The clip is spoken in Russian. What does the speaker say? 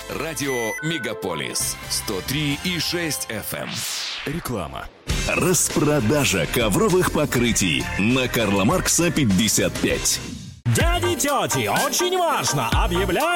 Радио «Мегаполис» 103,6 FM. Реклама. Распродажа ковровых покрытий на Карла Маркса 55. Дяди и тети, очень важно! Объявляем